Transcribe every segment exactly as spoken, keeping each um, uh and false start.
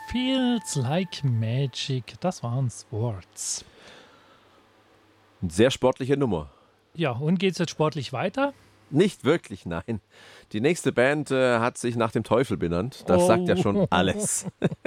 Feels like magic, das waren Swords. Eine sehr sportliche Nummer. Ja, und geht's jetzt sportlich weiter? Nicht wirklich, nein. Die nächste Band äh, hat sich nach dem Teufel benannt. Das Oh. sagt ja schon alles.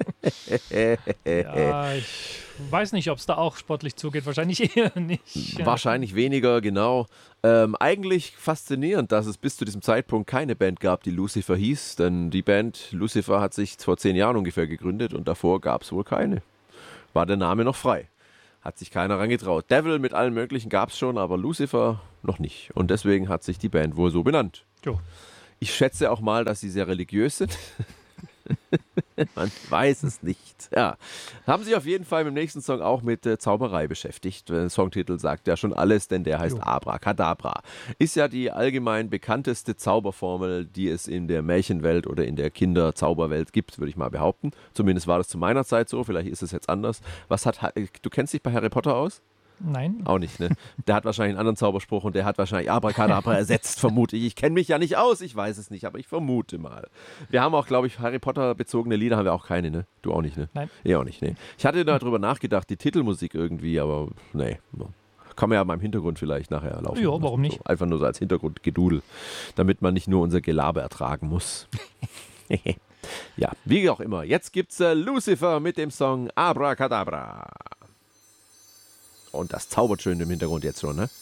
Ja, ich weiß nicht, ob es da auch sportlich zugeht. Wahrscheinlich eher nicht. Wahrscheinlich weniger, genau. Ähm, eigentlich faszinierend, dass es bis zu diesem Zeitpunkt keine Band gab, die Lucifer hieß. Denn die Band Lucifer hat sich vor zehn Jahren ungefähr gegründet und davor gab es wohl keine. War der Name noch frei. Hat sich keiner rangetraut. Devil mit allen möglichen gab es schon, aber Lucifer noch nicht. Und deswegen hat sich die Band wohl so benannt. Jo. Ich schätze auch mal, dass sie sehr religiös sind. Man weiß es nicht. Ja. Haben sich auf jeden Fall mit dem nächsten Song auch mit äh, Zauberei beschäftigt. Der Songtitel sagt ja schon alles, denn der heißt Jo. Abracadabra. Ist ja die allgemein bekannteste Zauberformel, die es in der Märchenwelt oder in der Kinderzauberwelt gibt, würde ich mal behaupten. Zumindest war das zu meiner Zeit so, vielleicht ist es jetzt anders. Was hat, du kennst dich bei Harry Potter aus? Nein. Auch nicht, ne? Der hat wahrscheinlich einen anderen Zauberspruch und der hat wahrscheinlich Abracadabra ersetzt, vermute ich. Ich kenne mich ja nicht aus, ich weiß es nicht, aber ich vermute mal. Wir haben auch, glaube ich, Harry Potter-bezogene Lieder haben wir auch keine, ne? Du auch nicht, ne? Nein. Ich auch nicht, ne? Ich hatte darüber nachgedacht, die Titelmusik irgendwie, aber nee. Kann man ja mal im Hintergrund vielleicht nachher laufen. Ja, warum nicht? So, einfach nur so als Hintergrundgedudel, damit man nicht nur unser Gelaber ertragen muss. Ja, wie auch immer. Jetzt gibt's äh, Lucifer mit dem Song Abracadabra. Und das zaubert schön im Hintergrund jetzt schon, ne?